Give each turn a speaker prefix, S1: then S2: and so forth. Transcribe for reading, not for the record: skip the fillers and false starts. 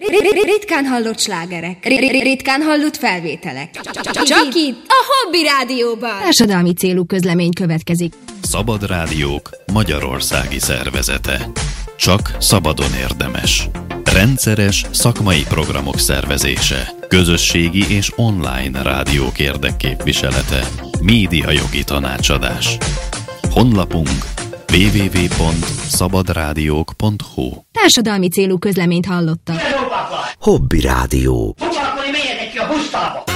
S1: Ritkán hallott slágerek. Ritkán hallott felvételek. Csak itt, a Hobby Rádióban.
S2: Társadalmi célú közlemény következik.
S3: Szabad Rádiók magyarországi szervezete. Csak szabadon érdemes. Rendszeres szakmai programok szervezése. Közösségi és online rádiók érdekképviselete. Médiajogi tanácsadás. Honlapunk www.szabadrádiók.hu.
S2: Társadalmi célú közleményt hallottak.
S4: Hobby Rádió.